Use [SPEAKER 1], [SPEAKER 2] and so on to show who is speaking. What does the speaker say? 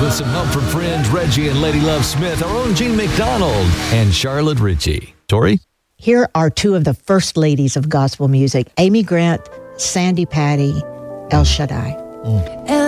[SPEAKER 1] with some help from friends Reggie and Lady Love Smith, our own Gene McDonald, and Charlotte Ritchie. Tori?
[SPEAKER 2] Here are two of the first ladies of gospel music, Amy Grant, Sandy Patty, El Shaddai.